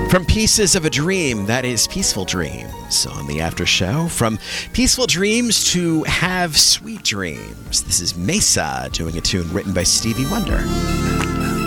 From Pieces of a Dream, that is Peaceful Dreams on the After Show. From Peaceful Dreams to Have Sweet Dreams. This is Mesa doing a tune written by Stevie Wonder.